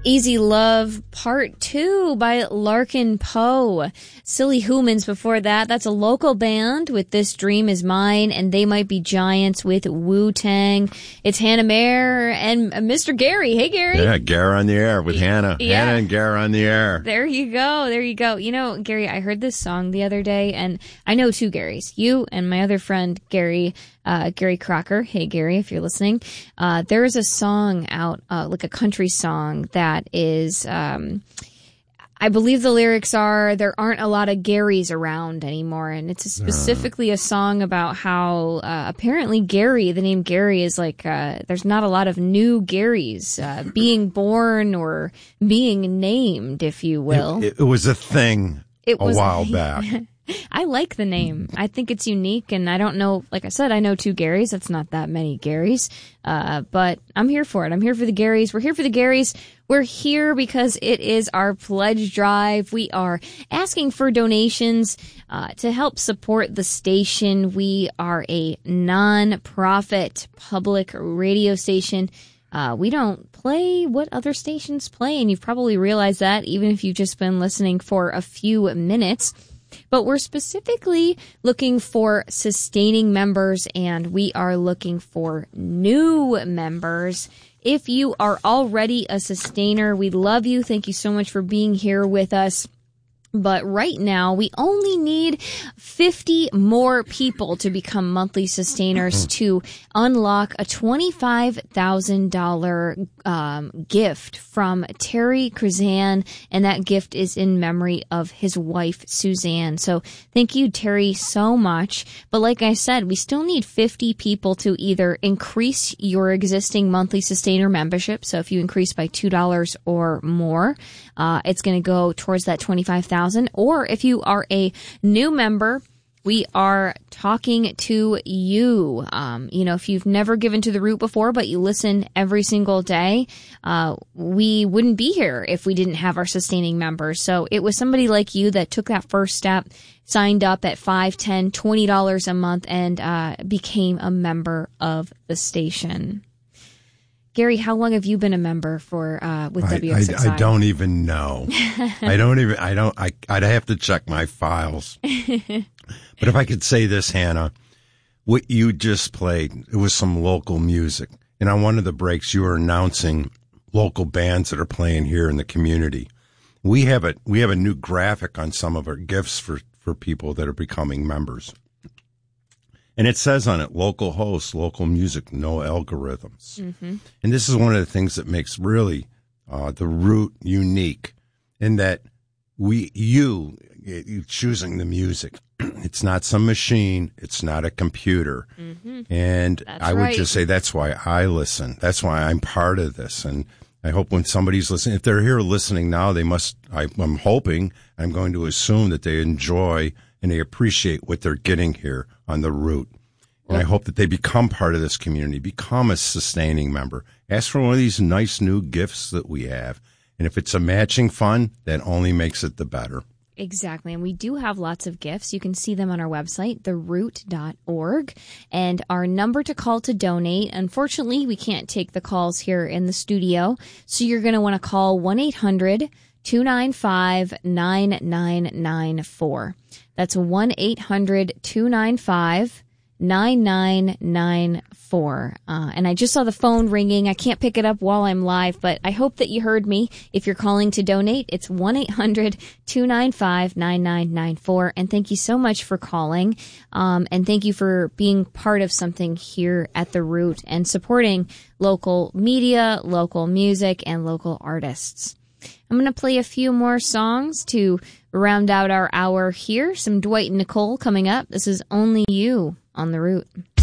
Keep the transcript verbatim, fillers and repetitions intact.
Easy Love Part two by Larkin Poe. Silly Humans before that. That's a local band with This Dream Is Mine, and They Might Be Giants with Wu-Tang. It's Hannah Mayer and Mister Gary. Hey, Gary. Yeah, Gary on the air with Hannah. Yeah. Hannah and Gary on the air. There you go. There you go. You know, Gary, I heard this song the other day, and I know two Garys. You and my other friend, Gary, uh, Gary Crocker. Hey, Gary, if you're listening. Uh, there is a song out, uh, like a country song that is, um, I believe the lyrics are, there aren't a lot of Garys around anymore. And it's specifically a song about how uh, apparently Gary, the name Gary is like, uh, there's not a lot of new Garys uh, being born or being named, if you will. It, it was a thing it a was, while back. I like the name. I think it's unique, and I don't know, like I said, I know two Garys. That's not that many Garys, uh, but I'm here for it. I'm here for the Garys. We're here for the Garys. We're here because it is our pledge drive. We are asking for donations uh, to help support the station. We are a non-profit public radio station. Uh, we don't play what other stations play, and you've probably realized that even if you've just been listening for a few minutes. But we're specifically looking for sustaining members, and we are looking for new members. If you are already a sustainer, we love you. Thank you so much for being here with us. But right now, we only need fifty more people to become monthly sustainers to unlock a twenty-five thousand dollars um, gift from Terry Krizan, and that gift is in memory of his wife, Suzanne. So thank you, Terry, so much. But like I said, we still need fifty people to either increase your existing monthly sustainer membership. So if you increase by two dollars or more, uh, it's going to go towards that twenty-five thousand dollars. Or if you are a new member, we are talking to you. Um, you know, if you've never given to the Root before, but you listen every single day, uh, we wouldn't be here if we didn't have our sustaining members. So it was somebody like you that took that first step, signed up at five, ten, twenty dollars a month, and uh, became a member of the station. Gary, how long have you been a member for uh, with W X X I? I, I don't even know. I don't even. I don't. I. I'd have to check my files. But if I could say this, Hannah, what you just played, it was some local music, and on one of the breaks, you were announcing local bands that are playing here in the community. We have a we have a new graphic on some of our gifts for for people that are becoming members. And it says on it, local hosts, local music, no algorithms. Mm-hmm. And this is one of the things that makes really uh, the Root unique in that we, you, you choosing the music. It's not some machine. It's not a computer. Mm-hmm. And that's I would right. just say that's why I listen. That's why I'm part of this. And I hope when somebody's listening, if they're here listening now, they must, I, I'm hoping, I'm going to assume that they enjoy and they appreciate what they're getting here on the Root. And I hope that they become part of this community, become a sustaining member. Ask for one of these nice new gifts that we have. And if it's a matching fund, that only makes it the better. Exactly. And we do have lots of gifts. You can see them on our website, the root dot org. And our number to call to donate, unfortunately, we can't take the calls here in the studio. So you're going to want to call one eight hundred two nine five nine nine nine four. That's one eight hundred two nine five nine nine nine four. Uh, and I just saw the phone ringing. I can't pick it up while I'm live, but I hope that you heard me. If you're calling to donate, it's one eight hundred two nine five nine nine nine four. And thank you so much for calling. Um, and thank you for being part of something here at The Root and supporting local media, local music, and local artists. I'm going to play a few more songs to round out our hour here. Some Dwight and Nicole coming up. This is Only You on The Root.